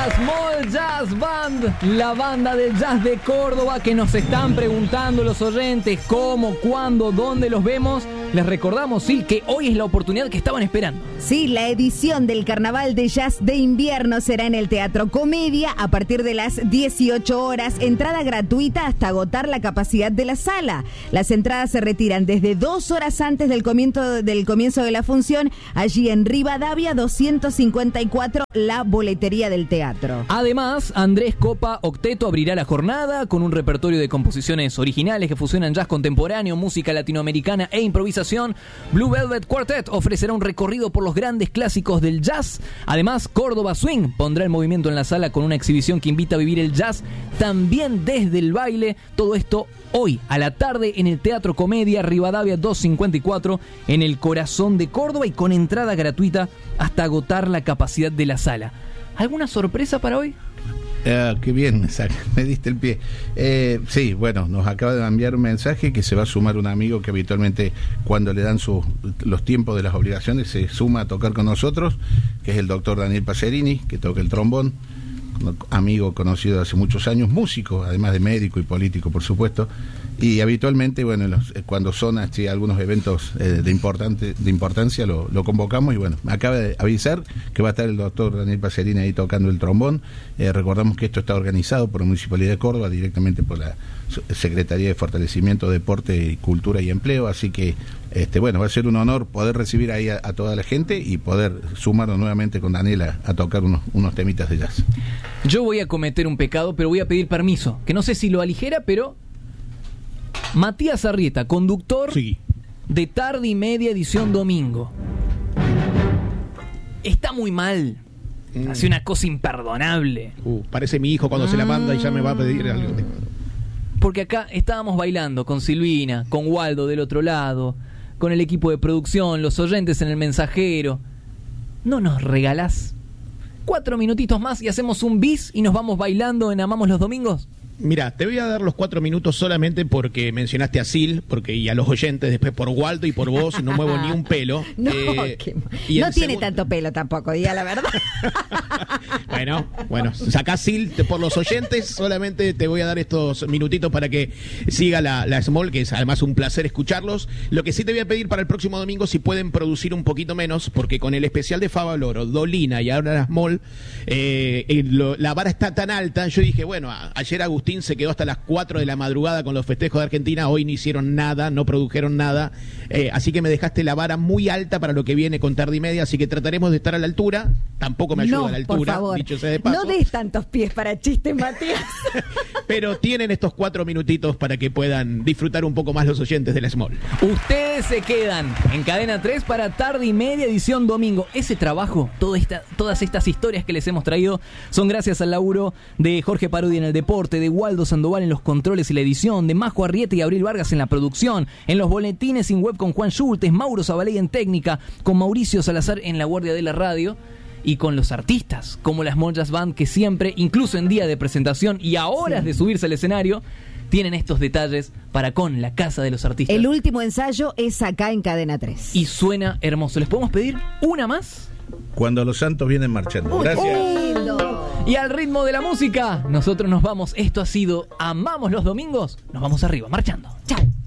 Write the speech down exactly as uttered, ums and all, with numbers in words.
La Small Jazz Band, la banda del jazz de Córdoba, que nos están preguntando los oyentes cómo, cuándo, dónde los vemos. Les recordamos, sí, que hoy es la oportunidad que estaban esperando. Sí, la edición del Carnaval de Jazz de Invierno será en el Teatro Comedia a partir de las dieciocho horas. Entrada gratuita hasta agotar la capacidad de la sala. Las entradas se retiran desde dos horas antes del comienzo, del comienzo de la función, allí en Rivadavia doscientos cincuenta y cuatro, la boletería del teatro. Además, Andrés Copa Octeto abrirá la jornada con un repertorio de composiciones originales que fusionan jazz contemporáneo, música latinoamericana e improvisación. Blue Velvet Quartet ofrecerá un recorrido por los grandes clásicos del jazz. Además, Córdoba Swing pondrá el movimiento en la sala con una exhibición que invita a vivir el jazz también desde el baile. Todo esto hoy a la tarde en el Teatro Comedia, Rivadavia doscientos cincuenta y cuatro, en el corazón de Córdoba, y con entrada gratuita hasta agotar la capacidad de la sala. ¿Alguna sorpresa para hoy? Uh, qué bien, me, saca, me diste el pie. Eh, sí, bueno, nos acaba de enviar un mensaje que se va a sumar un amigo que habitualmente, cuando le dan sus, los tiempos de las obligaciones, se suma a tocar con nosotros, que es el doctor Daniel Pacerini, que toca el trombón, amigo conocido hace muchos años, músico, además de médico y político, por supuesto. Y habitualmente, bueno, los, cuando son así algunos eventos eh, de, importante, de importancia, lo, lo convocamos. Y bueno, me acaba de avisar que va a estar el doctor Daniel Pacerini ahí tocando el trombón. Eh, recordamos que esto está organizado por la Municipalidad de Córdoba, directamente por la Secretaría de Fortalecimiento, Deporte, Cultura y Empleo. Así que, este bueno, va a ser un honor poder recibir ahí a, a toda la gente y poder sumarnos nuevamente con Daniel a, a tocar unos, unos temitas de jazz. Yo voy a cometer un pecado, pero voy a pedir permiso, que no sé si lo aligera, pero... Matías Arrieta, conductor sí. de Tarde y Media, edición domingo. Está muy mal. Mm. Hace una cosa imperdonable. Uh, parece mi hijo cuando mm. se la manda y ya me va a pedir algo. Porque acá estábamos bailando con Silvina, con Waldo del otro lado, con el equipo de producción, los oyentes en el mensajero. ¿No nos regalás cuatro minutitos más y hacemos un bis y nos vamos bailando en Amamos los Domingos? Mira, te voy a dar los cuatro minutos solamente porque mencionaste a Sil, porque y a los oyentes, después por Waldo y por vos, no muevo ni un pelo. No, eh, que, no tiene segun... tanto pelo tampoco, diga la verdad. Bueno, bueno, sacá Sil te, por los oyentes, solamente te voy a dar estos minutitos para que siga la, la Small, que es además un placer escucharlos. Lo que sí te voy a pedir para el próximo domingo, si pueden producir un poquito menos, porque con el especial de Favaloro, Dolina y ahora la Small, eh, lo, la vara está tan alta. Yo dije, bueno, a, ayer Agustín se quedó hasta las cuatro de la madrugada con los festejos de Argentina, hoy no hicieron nada, no produjeron nada, eh, así que me dejaste la vara muy alta para lo que viene con Tarde y Media, así que trataremos de estar a la altura. Tampoco me ayuda no, a la altura, por favor, dicho sea de paso. No des tantos pies para chistes, Matías. Pero tienen estos cuatro minutitos para que puedan disfrutar un poco más los oyentes de la Small. Ustedes se quedan en Cadena tres para Tarde y Media, edición domingo. Ese trabajo, toda esta, todas estas historias que les hemos traído son gracias al laburo de Jorge Parodi en el deporte, de Waldo Sandoval en los controles y la edición, de Majo Arrieta y Abril Vargas en la producción, en los boletines sin web con Juan Schultes, Mauro Zabaley en técnica, con Mauricio Salazar en la guardia de la radio, y con los artistas como la Small Jazz Band, que siempre, incluso en día de presentación y a horas sí. de subirse al escenario, tienen estos detalles para con la Casa de los Artistas. El último ensayo es acá en Cadena tres. Y suena hermoso. ¿Les podemos pedir una más? Cuando los santos vienen marchando. Gracias. Oh. Y al ritmo de la música, nosotros nos vamos. Esto ha sido Amamos los Domingos. Nos vamos arriba, marchando. Chao.